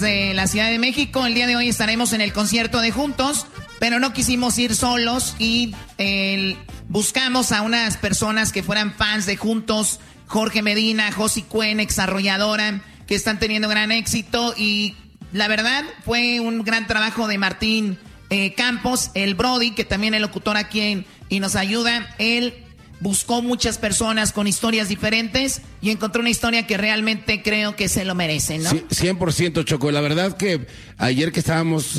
De la Ciudad de México, el día de hoy estaremos en el concierto de Juntos, pero no quisimos ir solos y buscamos a unas personas que fueran fans de Juntos, Jorge Medina, Josie Cuen, exarrolladora, que están teniendo gran éxito y la verdad fue un gran trabajo de Martín Campos, el Brody, que también es locutor aquí y nos ayuda. Él buscó muchas personas con historias diferentes y encontró una historia que realmente creo que se lo merece, ¿no? Sí, 100%, Choco. La verdad que ayer que estábamos,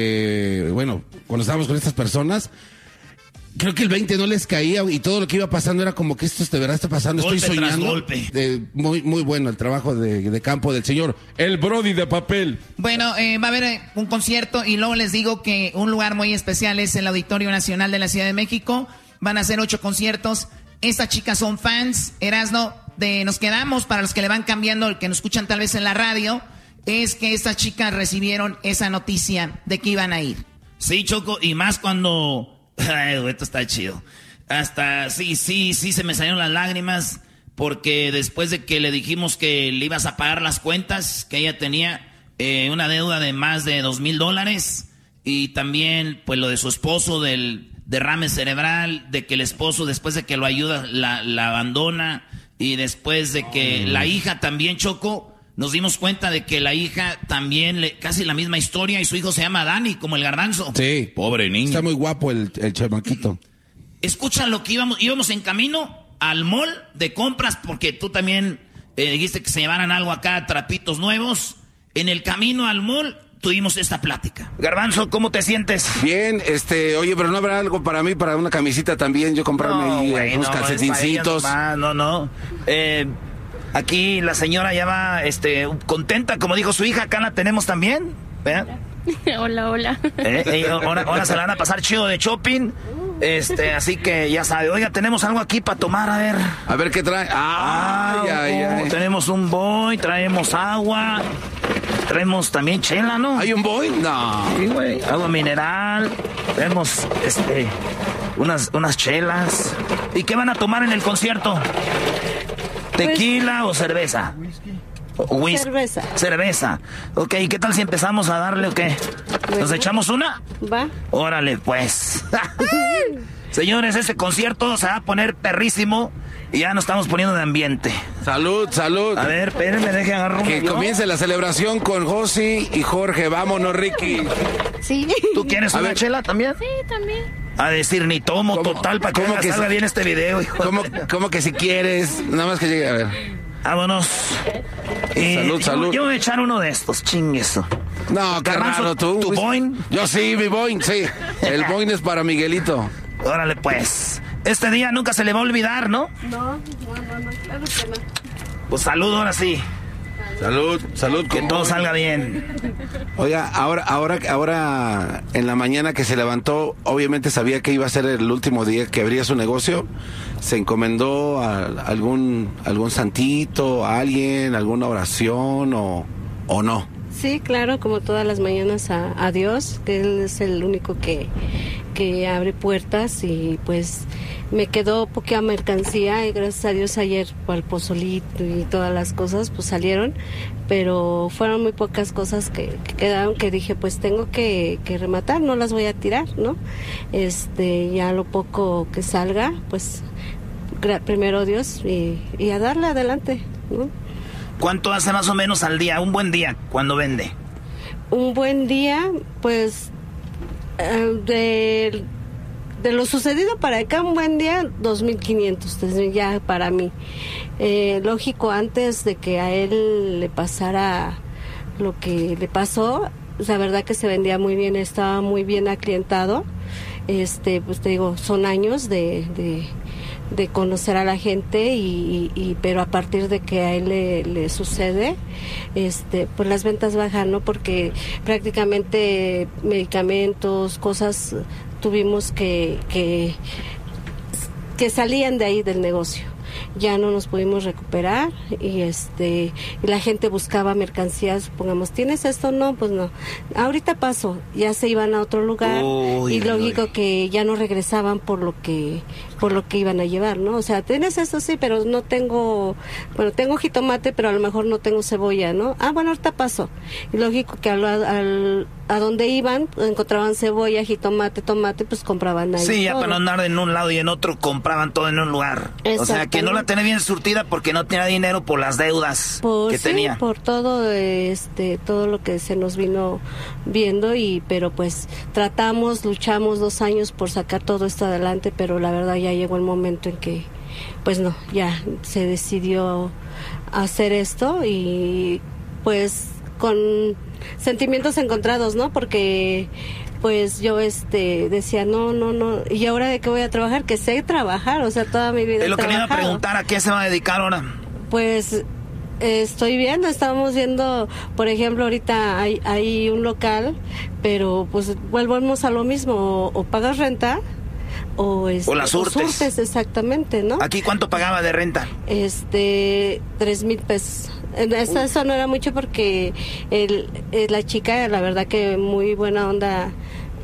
cuando estábamos con estas personas, creo que el 20 no les caía y todo lo que iba pasando era como que esto de verdad está pasando, golpe estoy soñando. Golpe. Muy, muy bueno el trabajo de campo del señor, el Brody de papel. Bueno, va a haber un concierto y luego les digo que un lugar muy especial es el Auditorio Nacional de la Ciudad de México. Van a ser 8 conciertos. Estas chicas son fans. Erasno, nos quedamos, para los que le van cambiando, el que nos escuchan tal vez en la radio, es que estas chicas recibieron esa noticia de que iban a ir. Sí, Choco, y más cuando... Ay, esto está chido. Hasta, sí, se me salieron las lágrimas, porque después de que le dijimos que le ibas a pagar las cuentas, que ella tenía una deuda de más de $2,000, y también, pues, lo de su esposo, del derrame cerebral, de que el esposo, después de que lo ayuda, la abandona, y después de que la hija también, Choco, nos dimos cuenta de que la hija también, casi la misma historia, y su hijo se llama Dani, como el garbanzo. Sí. Pobre niño. Está muy guapo el chamaquito. Escucha lo que íbamos en camino al mall de compras, porque tú también dijiste que se llevaran algo acá, trapitos nuevos. En el camino al mall tuvimos esta plática. Garbanzo, ¿cómo te sientes? Bien, oye, pero no habrá algo para mí, para una camisita también, yo comprarme unos calcetincitos. No. Aquí la señora ya va, contenta, como dijo su hija, acá la tenemos también. ¿Vean? Hola. Ahora se la van a pasar chido de shopping. Así que ya sabe, oiga, tenemos algo aquí para tomar, a ver. A ver qué trae. Ay. Tenemos un boy, traemos agua, traemos también chela, ¿no? ¿Hay un boy? No. Sí, güey, agua mineral, tenemos, unas chelas. ¿Y qué van a tomar en el concierto? ¿Tequila o cerveza? Whisky. Cerveza. Ok, ¿qué tal si empezamos a darle o qué? ¿Nos echamos una? Va. Órale, pues. Señores, ese concierto se va a poner perrísimo y ya nos estamos poniendo de ambiente. Salud. A ver, espérenme, deje agarrar que comience la celebración con Josie y Jorge. Vámonos, Ricky. Sí. ¿Tú quieres una chela también? Sí, también. A decir, ni tomo, total, para que salga bien este video, hijo. ¿Cómo que si quieres? Nada más que llegue, a ver. Vámonos. Salud. Yo voy a echar uno de estos, chingueso. No, qué raro, tú. ¿Tu boing? Yo sí, mi boing, sí. El boing es para Miguelito. Órale, pues. Este día nunca se le va a olvidar, ¿no? No, claro que no. Pues salud, ahora sí. Salud. Que todo salga bien. Oiga, ahora en la mañana que se levantó, obviamente sabía que iba a ser el último día que abría su negocio. ¿Se encomendó a algún santito, a alguien, alguna oración o no? Sí, claro, como todas las mañanas a Dios, que Él es el único que abre puertas, y pues me quedó poca mercancía y gracias a Dios ayer para el pozolito y todas las cosas pues salieron, pero fueron muy pocas cosas que quedaron, que dije pues tengo que rematar, no las voy a tirar, ¿no? Ya lo poco que salga, pues primero Dios y a darle adelante, ¿no? ¿Cuánto hace más o menos al día, un buen día, cuando vende? Un buen día, pues de lo sucedido para acá, un buen día, 2,500 ya para mí. Lógico, antes de que a él le pasara lo que le pasó, la verdad que se vendía muy bien, estaba muy bien aclientado. Pues te digo, son años de conocer a la gente pero a partir de que a él le sucede, pues las ventas bajan, ¿no? Porque prácticamente medicamentos, cosas tuvimos que salían de ahí del negocio. Ya no nos pudimos recuperar y la gente buscaba mercancías, supongamos, ¿tienes esto? No, pues no. Ahorita paso, ya se iban a otro lugar y lógico que ya no regresaban por lo que por lo que iban a llevar, ¿no? O sea, tienes eso sí, pero no tengo, bueno, tengo jitomate, pero a lo mejor no tengo cebolla, ¿no? Ah, bueno, ahorita paso. Y lógico que a donde iban, encontraban cebolla, jitomate, tomate, pues compraban ahí. Sí, ya para no andar en un lado y en otro, compraban todo en un lugar. O sea, que no la tenía bien surtida porque no tenía dinero por las deudas que tenía. Por todo, todo lo que se nos vino viendo, pero pues tratamos, luchamos 2 años por sacar todo esto adelante, pero la verdad ya llegó el momento en que, pues no, ya se decidió hacer esto y pues con sentimientos encontrados, ¿no? Porque pues yo decía, no, y ahora de qué voy a trabajar, que sé trabajar, o sea, toda mi vida es lo que me iba a preguntar, ¿a qué se va a dedicar ahora? Pues estamos viendo, por ejemplo, ahorita hay un local, pero pues volvemos a lo mismo, o pagas renta, o la surtes. Exactamente, ¿no? ¿Aquí cuánto pagaba de renta? 3,000 pesos. Eso no era mucho porque la chica, la verdad que muy buena onda,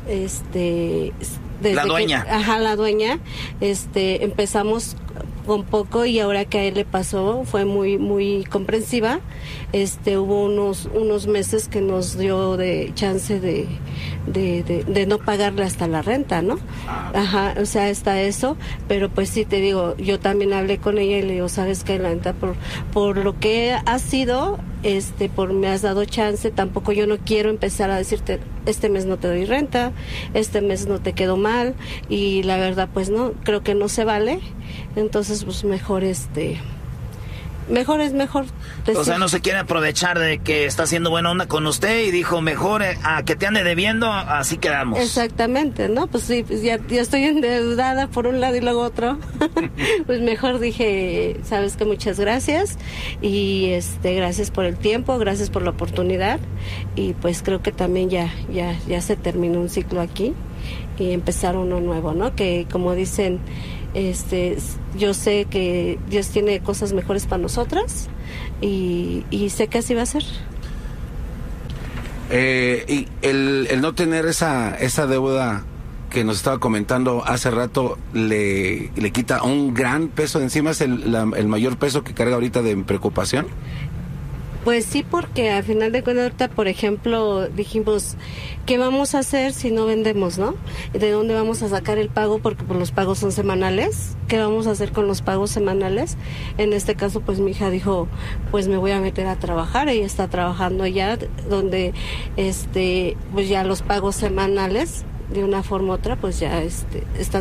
la dueña. La dueña, empezamos con poco y ahora que a él le pasó fue muy muy comprensiva. Hubo unos meses que nos dio de chance de no pagarle hasta la renta, ¿no? Ajá, o sea, está eso, pero pues sí te digo, yo también hablé con ella y le digo, sabes que la neta por lo que ha sido, por me has dado chance, tampoco yo no quiero empezar a decirte, este mes no te doy renta, este mes no te quedó mal, y la verdad pues no, creo que no se vale. Entonces pues mejor mejor es mejor decir. O sea, no se quiere aprovechar de que está haciendo buena onda con usted y dijo, mejor a que te ande debiendo, así quedamos. Exactamente, ¿no? Pues sí, pues ya estoy endeudada por un lado y luego otro. Pues mejor dije, sabes que muchas gracias y gracias por el tiempo, gracias por la oportunidad, y pues creo que también ya se terminó un ciclo aquí y empezar uno nuevo, ¿no? Que como dicen, yo sé que Dios tiene cosas mejores para nosotras y sé que así va a ser. Y el no tener esa deuda que nos estaba comentando hace rato le quita un gran peso de encima, es el mayor peso que carga ahorita de preocupación. Pues sí, porque al final de cuentas ahorita, por ejemplo, dijimos, ¿qué vamos a hacer si no vendemos, no? ¿De dónde vamos a sacar el pago? Porque pues, los pagos son semanales. ¿Qué vamos a hacer con los pagos semanales? En este caso, pues mi hija dijo, pues me voy a meter a trabajar. Ella está trabajando ya, donde, pues ya los pagos semanales, de una forma u otra, pues ya están